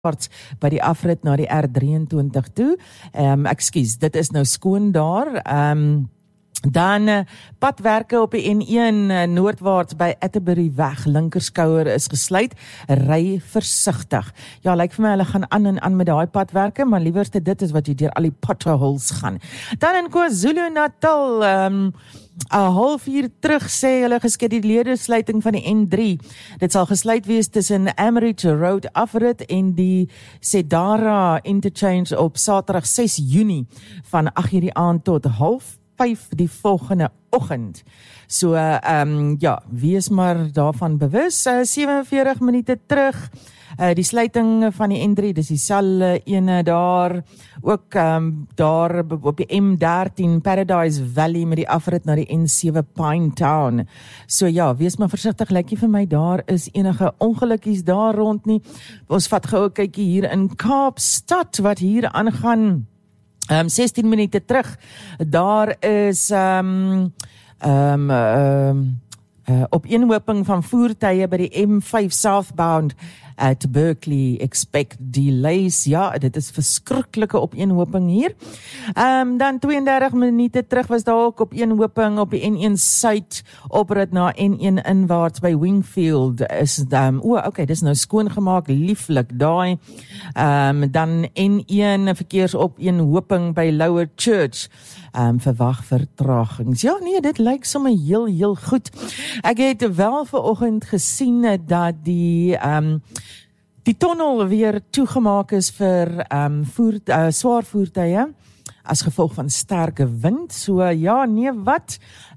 by die afrit na die R23 toe. Ekskuus, dit is nou skoon daar. Dan padwerke op die N1 noordwaarts by Atterbury weg, linkerskouer is gesluit, ry versigtig. Ja, lyk vir my hulle gaan aan en aan met daai padwerke, maar liewerste dit is wat jy deur al die potholes gaan. Dan in KwaZulu-Natal, 1:30 terug sê hulle geskeduleerde sluiting van die N3. Dit sal gesluit wees tussen Amaridge Road afrit en die Sedara interchange op Saterdag 6 Junie van 8:00 die aand tot 5:30 die volgende oggend. So, ja, wees maar daarvan bewus. 47 minute terug, die sluiting van die N3, dis dieselfde ene daar, ook daar op die M13 Paradise Valley met die afrit na die N7 Pinetown. So ja, wees maar versigtig, lyk vir my daar is enige ongelukkies daar rond nie. Ons vat gou 'n kykie hier in Kaapstad wat hier aangaan. 16 minute terug, daar is opeenhoping van voertuie by die M5 southbound at Berkeley, expect delays. Ja, dit is verskriklike opeenhoping hier. Dan 32 minute terug was daar ook opeenhoping op die N1 Suid oprit na N1 inwaarts by Wingfield. Is okay, dis nou skoongemaak, lieflik daai. Dan N1 verkeersopeenhoping by Lower Church. Verwag vertragings. Ja, nee, dit lyk sommer heel goed. Ek het wel vanoggend gesien dat die tonnel weer toegemaak is vir swaar voertuie as gevolg van sterke wind. So ja, nee, wat?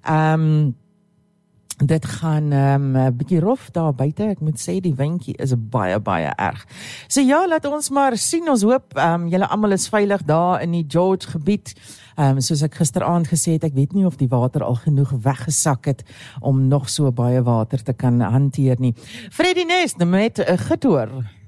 Dit gaan 'n bietjie rof daar buite. Ek moet sê die windjie is baie erg. So ja, laat ons maar sien. Ons hoop julle almal is veilig daar in die George gebied. Soos ek gisteraand gesê het, ek weet nie of die water al genoeg weggesak het om nog so baie water te kan hanteer nie. Freddie Nest met 'n getoer.